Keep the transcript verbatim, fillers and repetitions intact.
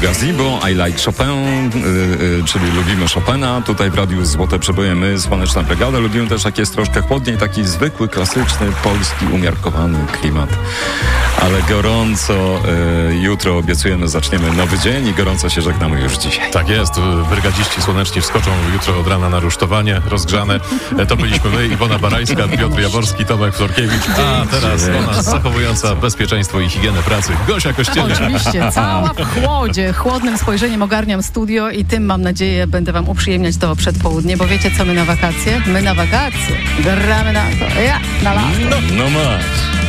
Gazebo, I like Chopin, yy, yy, czyli lubimy Chopina. Tutaj w Radiu Złote Przeboje my, Słoneczna Brygada. Lubimy też, jak jest troszkę chłodniej, taki zwykły, klasyczny, polski, umiarkowany klimat. Ale gorąco yy, jutro obiecujemy, zaczniemy nowy dzień i gorąco się żegnamy już dzisiaj. Tak jest, brygadziści słoneczni wskoczą jutro od rana na rusztowanie rozgrzane. To byliśmy my, Iwona Barańska, Piotr Jaworski, Tomek Florkiewicz, a teraz ona zachowująca bezpieczeństwo i higienę pracy, Gosia Kościelnia. Oczywiście, cała w chłodzie, chłodnym spojrzeniem ogarniam studio i tym, mam nadzieję, będę wam uprzyjemniać to przedpołudnie, bo wiecie co my na wakacje? My na wakacje gramy na to, ja, na lato. No, no masz.